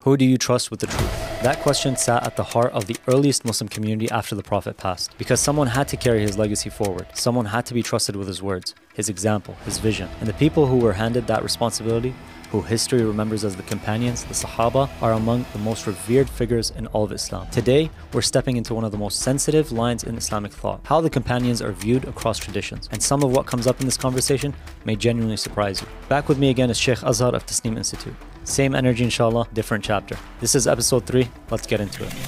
Who do you trust with the truth? That question sat at the heart of the earliest Muslim community after the Prophet passed, because someone had to carry his legacy forward. Someone had to be trusted with his words, his example, his vision. And the people who were handed that responsibility, who history remembers as the companions, the Sahaba, are among the most revered figures in all of Islam. Today, we're stepping into one of the most sensitive lines in Islamic thought, how the companions are viewed across traditions. And some of what comes up in this conversation may genuinely surprise you. Back with me again is Sheikh Azhar of Tasneem Institute. Same energy, inshallah, different chapter. This is episode 3. Let's get into it.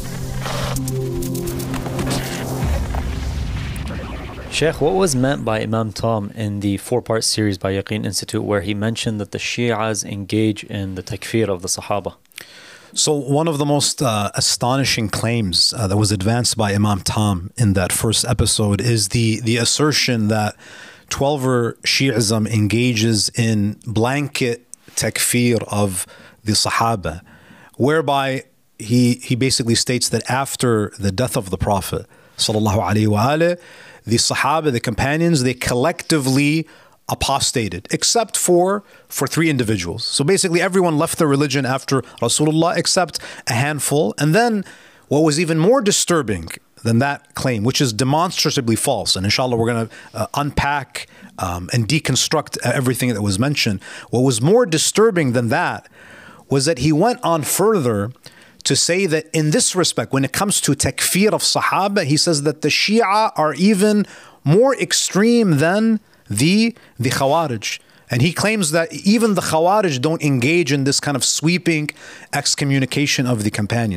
Sheikh, what was meant by Imam Tom in the 4-part series by Yaqeen Institute where he mentioned that the Shi'as engage in the takfir of the Sahaba? So one of the most astonishing claims that was advanced by Imam Tom in that first episode is the assertion that Twelver Shi'ism engages in blanket takfir of the Sahaba, whereby he basically states that after the death of the Prophet sallallahu alaihi wasallam, the Sahaba, the companions, they collectively apostated, except for 3 individuals. So basically everyone left their religion after Rasulullah except a handful. And then what was even more disturbing than that claim, which is demonstratively false, and inshallah we're going to unpack and deconstruct everything that was mentioned. What was more disturbing than that was that he went on further to say that in this respect, when it comes to takfir of Sahaba, he says that the Shia are even more extreme than the Khawarij. And he claims that even the Khawarij don't engage in this kind of sweeping excommunication of the companions.